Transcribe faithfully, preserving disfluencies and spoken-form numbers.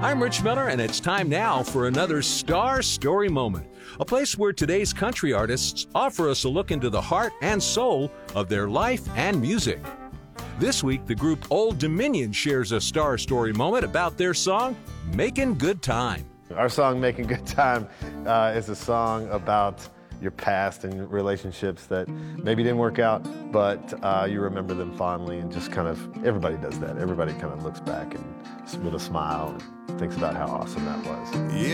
I'm Rich Miller, and it's time now for another Star Story Moment, a place where today's country artists offer us a look into the heart and soul of their life and music. This week, the group Old Dominion shares a Star Story Moment about their song, Making Good Time. Our song, Making Good Time, uh, is a song about your past and relationships that maybe didn't work out, but uh, you remember them fondly, and just kind of, everybody does that. Everybody kind of looks back and with a smile and thinks about how awesome that was. Yeah.